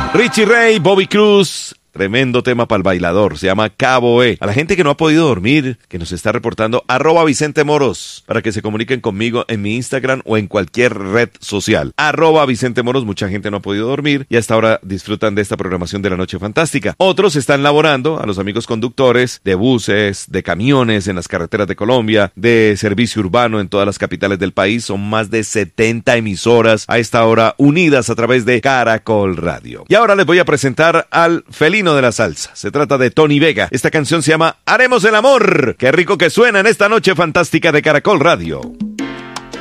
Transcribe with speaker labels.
Speaker 1: Richie Ray, Bobby Cruz. Tremendo tema para el bailador, se llama Cabo E. A la gente que no ha podido dormir, que nos está reportando, @VicenteMoros, para que se comuniquen conmigo en mi Instagram o en cualquier red social. @VicenteMoros, mucha gente no ha podido dormir y hasta ahora disfrutan de esta programación de la Noche Fantástica. Otros están laborando, a los amigos conductores de buses, de camiones en las carreteras de Colombia, de servicio urbano en todas las capitales del país. Son más de 70 emisoras a esta hora unidas a través de Caracol Radio. Y ahora les voy a presentar al felino de la salsa. Se trata de Tony Vega. Esta canción se llama Haremos el amor. Qué rico que suena en esta Noche Fantástica de Caracol Radio.